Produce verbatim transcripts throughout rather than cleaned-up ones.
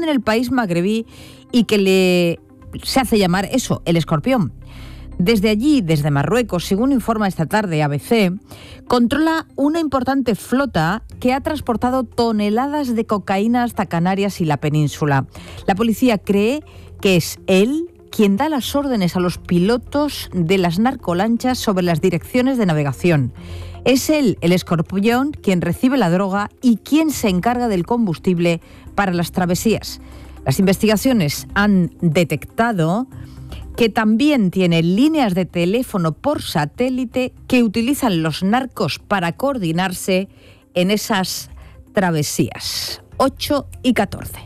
esconde en el país magrebí y que le se hace llamar eso, el Escorpión. Desde allí, desde Marruecos, según informa esta tarde A B C, controla una importante flota que ha transportado toneladas de cocaína hasta Canarias y la península. La policía cree que es él quien da las órdenes a los pilotos de las narcolanchas sobre las direcciones de navegación. Es él, el Escorpión, quien recibe la droga y quien se encarga del combustible para las travesías. Las investigaciones han detectado que también tiene líneas de teléfono por satélite que utilizan los narcos para coordinarse en esas travesías. ocho y catorce.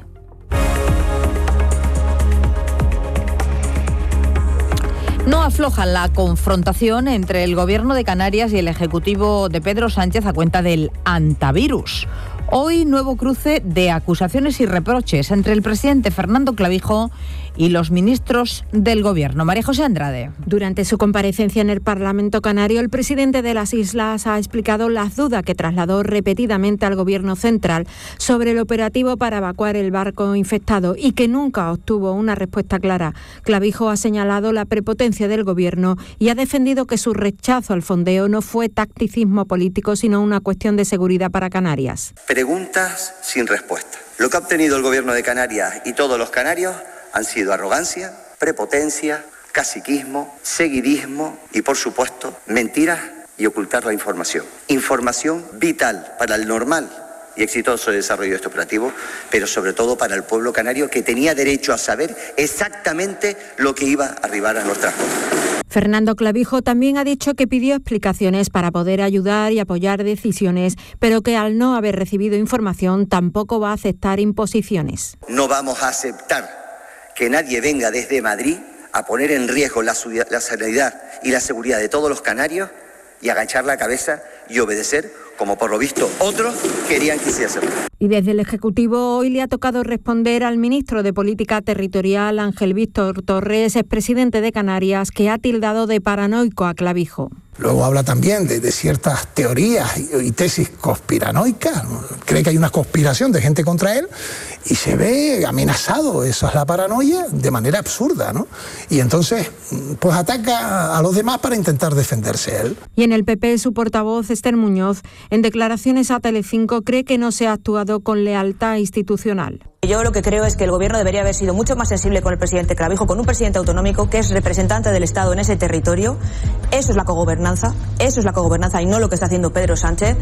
No afloja la confrontación entre el Gobierno de Canarias y el Ejecutivo de Pedro Sánchez a cuenta del antivirus. Hoy nuevo cruce de acusaciones y reproches entre el presidente Fernando Clavijo y los ministros del Gobierno. María José Andrade. Durante su comparecencia en el Parlamento Canario, el presidente de las islas ha explicado las dudas que trasladó repetidamente al Gobierno central sobre el operativo para evacuar el barco infectado y que nunca obtuvo una respuesta clara. Clavijo ha señalado la prepotencia del Gobierno y ha defendido que su rechazo al fondeo no fue tacticismo político, sino una cuestión de seguridad para Canarias. Preguntas sin respuesta. Lo que ha obtenido el Gobierno de Canarias y todos los canarios han sido arrogancia, prepotencia, caciquismo, seguidismo y, por supuesto, mentiras y ocultar la información. Información vital para el normal y exitoso desarrollo de este operativo, pero sobre todo para el pueblo canario, que tenía derecho a saber exactamente lo que iba a arribar a nuestras costas. Fernando Clavijo también ha dicho que pidió explicaciones para poder ayudar y apoyar decisiones, pero que al no haber recibido información tampoco va a aceptar imposiciones. No vamos a aceptar que nadie venga desde Madrid a poner en riesgo la, la sanidad y la seguridad de todos los canarios y agachar la cabeza y obedecer, como por lo visto otros querían que hiciesen. Y desde el Ejecutivo hoy le ha tocado responder al ministro de Política Territorial, Ángel Víctor Torres, expresidente de Canarias, que ha tildado de paranoico a Clavijo. Luego habla también de, de ciertas teorías y, y tesis conspiranoicas. Cree que hay una conspiración de gente contra él y se ve amenazado, eso es la paranoia, de manera absurda, ¿no? Y entonces, pues ataca a los demás para intentar defenderse él. Y en el P P, su portavoz, Esther Muñoz, en declaraciones a Telecinco, cree que no se ha actuado con lealtad institucional. Yo lo que creo es que el Gobierno debería haber sido mucho más sensible con el presidente Clavijo, con un presidente autonómico que es representante del Estado en ese territorio. Eso es la cogobernanza, eso es la cogobernanza y no lo que está haciendo Pedro Sánchez.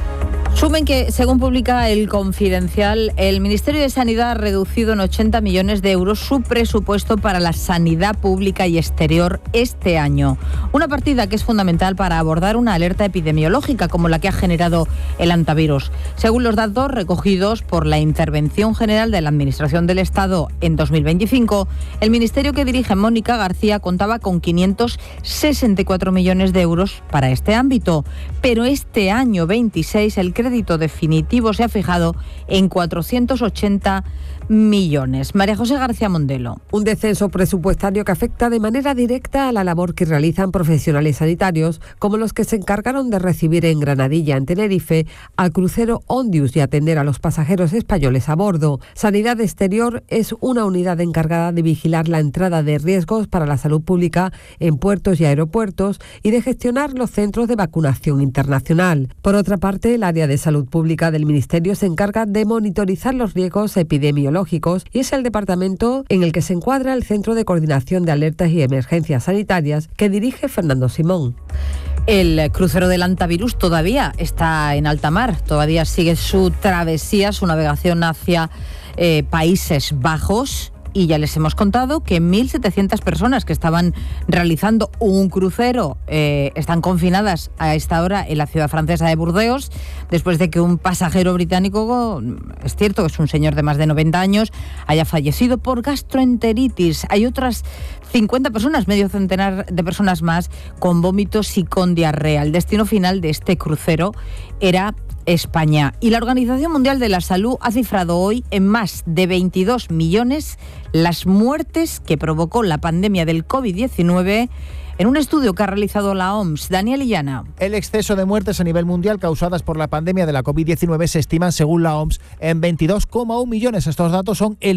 Sumen que, según publica El Confidencial, el Ministerio de Sanidad ha reducido en ochenta millones de euros su presupuesto para la sanidad pública y exterior este año. Una partida que es fundamental para abordar una alerta epidemiológica como la que ha generado el antivirus. Según los datos recogidos por la Intervención General de la Administración del Estado en dos mil veinticinco, el ministerio que dirige Mónica García contaba con quinientos sesenta y cuatro millones de euros para este ámbito. Pero este año veintiséis el crédito definitivo se ha fijado en cuatrocientos ochenta millones. María José García Mondelo. Un descenso presupuestario que afecta de manera directa a la labor que realizan profesionales sanitarios, como los que se encargaron de recibir en Granadilla, en Tenerife, al crucero Ondius y atender a los pasajeros españoles a bordo. Sanidad Exterior es una unidad encargada de vigilar la entrada de riesgos para la salud pública en puertos y aeropuertos y de gestionar los centros de vacunación internacional. Por otra parte, el área de salud pública del Ministerio se encarga de monitorizar los riesgos epidemiológicos y es el departamento en el que se encuadra el Centro de Coordinación de Alertas y Emergencias Sanitarias que dirige Fernando Simón. El crucero del antivirus todavía está en alta mar, todavía sigue su travesía, su navegación hacia eh, Países Bajos. Y ya les hemos contado que mil setecientas personas que estaban realizando un crucero eh, están confinadas a esta hora en la ciudad francesa de Burdeos, después de que un pasajero británico, es cierto que es un señor de más de noventa años, haya fallecido por gastroenteritis. Hay otras cincuenta personas, medio centenar de personas más, con vómitos y con diarrea. El destino final de este crucero era España. Y la Organización Mundial de la Salud ha cifrado hoy en más de veintidós millones las muertes que provocó la pandemia del covid diecinueve en un estudio que ha realizado la O M S. Daniel Illana. El exceso de muertes a nivel mundial causadas por la pandemia de la covid diecinueve se estiman, según la O M S, en veintidós coma uno millones. Estos datos son el